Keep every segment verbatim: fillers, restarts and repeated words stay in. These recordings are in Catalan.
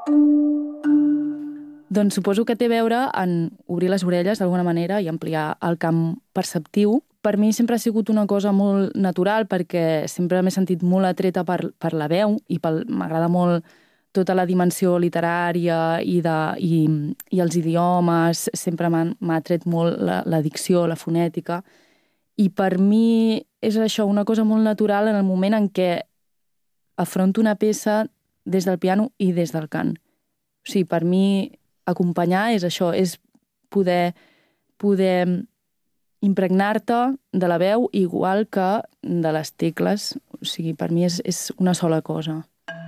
Doncs suposo que té a veure en obrir les orelles d'alguna manera i ampliar el camp perceptiu. Per mi sempre ha sigut una cosa molt natural perquè sempre m'he sentit molt atreta per, per la veu i pel, m'agrada molt tota la dimensió literària i, de, i, i els idiomes. Sempre m'ha atret molt la, la dicció, la fonètica. I per mi és això, una cosa molt natural en el moment en què afronto una peça des del piano i des del cant. O sigui, per mi acompanyar és això, és poder, poder impregnar-te de la veu igual que de les tecles. O sigui, per mi és, és una sola cosa.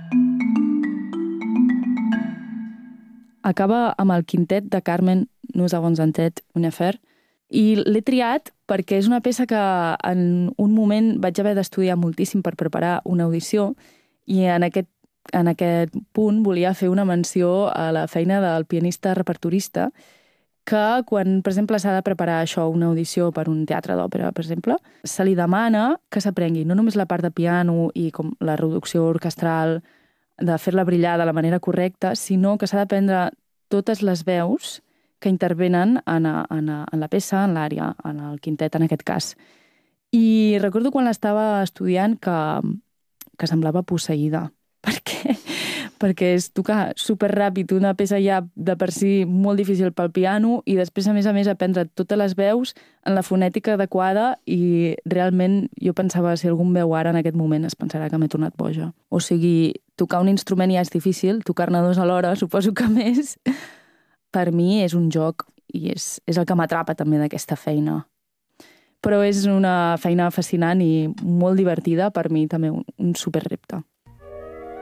Acaba amb el quintet de Carmen Nous avons en tête une affaire i l'he triat perquè és una peça que en un moment vaig haver d'estudiar moltíssim per preparar una audició i en aquest En aquest punt volia fer una menció a la feina del pianista repertorista que quan, per exemple, s'ha de preparar això, una audició per un teatre d'òpera, per exemple, se li demana que s'aprengui no només la part de piano i com la reducció orquestral, de fer-la brillar de la manera correcta, sinó que s'ha d'aprendre totes les veus que intervenen en, a, en, a, en la peça, en l'àrea, en el quintet, en aquest cas. I recordo quan l'estava estudiant que, que semblava posseïda, perquè, perquè és tocar superràpid una peça ja de per si molt difícil pel piano i després, a més a més, aprendre totes les veus en la fonètica adequada i realment jo pensava, si algú em veu ara en aquest moment es pensarà que m'he tornat boja. O sigui, tocar un instrument ja és difícil, tocar-ne dos alhora suposo que més. Per mi és un joc i és, és el que m'atrapa també d'aquesta feina. Però és una feina fascinant i molt divertida, per mi també un, un superrepte.